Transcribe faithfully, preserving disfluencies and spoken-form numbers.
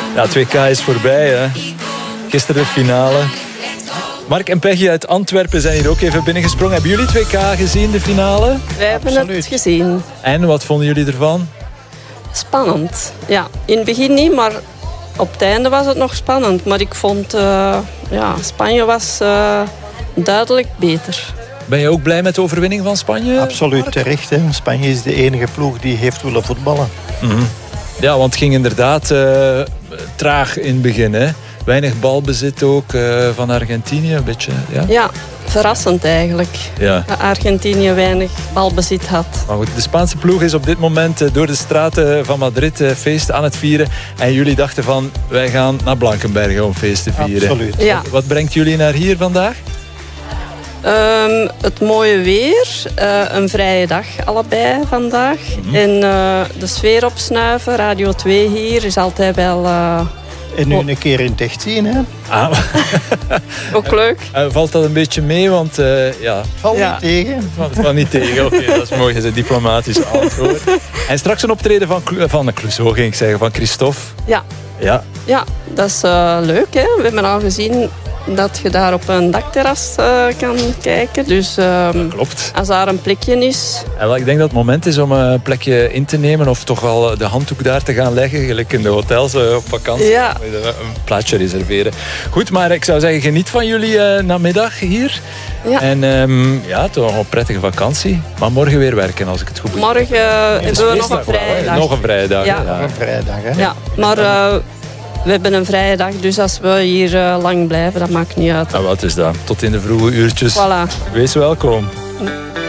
Ja, het W K is voorbij, hè. Gisteren de finale. Mark en Peggy uit Antwerpen zijn hier ook even binnengesprongen. Hebben jullie het W K gezien, de finale? Wij hebben Absoluut. het gezien. En, wat vonden jullie ervan? Spannend. Ja, in het begin niet, maar op het einde was het nog spannend. Maar ik vond, uh, ja, Spanje was uh, duidelijk beter. Ben je ook blij met de overwinning van Spanje? Absoluut terecht. Hè. Spanje is de enige ploeg die heeft willen voetballen. Mm-hmm. Ja, want het ging inderdaad uh, traag in het begin. Hè? Weinig balbezit ook uh, van Argentinië. Een beetje, ja? ja, verrassend eigenlijk. Ja. Dat Argentinië weinig balbezit had. Maar goed, de Spaanse ploeg is op dit moment uh, door de straten van Madrid uh, feest aan het vieren. En jullie dachten van, wij gaan naar Blankenberge om feest te vieren. Absoluut. Ja. Wat, wat brengt jullie naar hier vandaag? Um, het mooie weer, uh, een vrije dag allebei vandaag. Mm-hmm. En uh, de sfeer opsnuiven, Radio twee hier is altijd wel... Uh, en nu een keer in het echt zien, hè? Ah. Ook leuk. Uh, valt dat een beetje mee, want uh, ja... Valt ja. niet tegen. Valt, valt niet tegen, oké, okay, dat is mooi, dat is een diplomatisch antwoord. En straks een optreden van, van Clouseau, ging ik zeggen, van Christophe. Ja. Ja. Ja, dat is uh, leuk, hè. We hebben al gezien dat je daar op een dakterras uh, kan kijken. Dus uh, klopt. Als daar een plekje is... En ik denk dat het moment is om een plekje in te nemen of toch wel de handdoek daar te gaan leggen. Gelijk in de hotels uh, op vakantie. Ja. Een plaatsje reserveren. Goed, maar ik zou zeggen, geniet van jullie uh, namiddag hier. Ja. En um, ja, toch een prettige vakantie. Maar morgen weer werken, als ik het goed begrijp. Morgen uh, hebben we nog een vrije dag. Nog een vrije dag. Ja. Ja. Een vrije dag, hè? Ja, maar... Uh, We hebben een vrije dag, dus als we hier uh, lang blijven, dat maakt niet uit. Nou, wat is dat? Tot in de vroege uurtjes. Voilà. Wees welkom.